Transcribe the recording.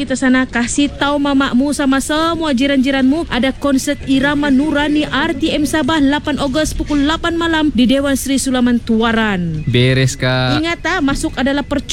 kita sana. Kasih tahu mamakmu sama semua jiran-jiranmu ada konsert irama Nurani RTM Sabah 8 Ogos pukul 8 malam di Dewan Sri Sulaman Tuaran. Beres, Kak. Ingat masuk adalah percuma.